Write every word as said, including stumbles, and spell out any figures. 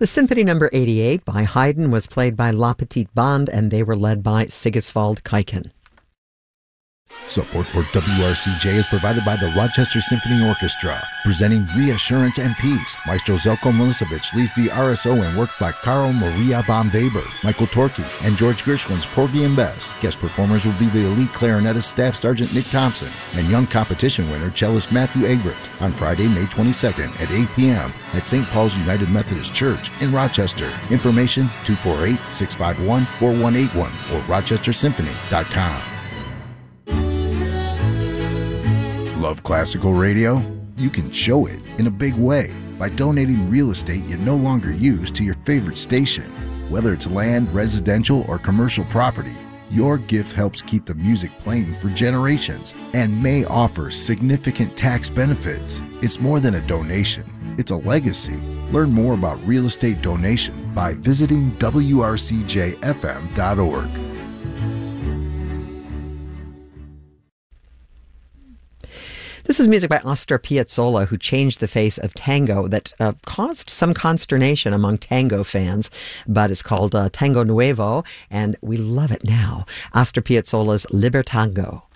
The Symphony Number eighty-eight by Haydn was played by La Petite Bande, and they were led by Sigiswald Keiken. Support for W R C J is provided by the Rochester Symphony Orchestra, presenting Reassurance and Peace. Maestro Zelko Milicevic leads the R S O and worked by Karl Maria von Weber, Michael Torkey, and George Gershwin's Porgy and Bess. Guest performers will be the elite clarinetist Staff Sergeant Nick Thompson and young competition winner cellist Matthew Averett on Friday, May twenty-second at eight p.m. at Saint Paul's United Methodist Church in Rochester. Information two four eight, six five one, four one eight one or rochester symphony dot com. Love classical radio? You can show it in a big way by donating real estate you no longer use to your favorite station. Whether it's land, residential, or commercial property, your gift helps keep the music playing for generations and may offer significant tax benefits. It's more than a donation, it's a legacy. Learn more about real estate donation by visiting W R C J F M dot org. This is music by Astor Piazzolla, who changed the face of tango that uh, caused some consternation among tango fans, but it's called uh, Tango Nuevo, and we love it now. Astor Piazzolla's Libertango.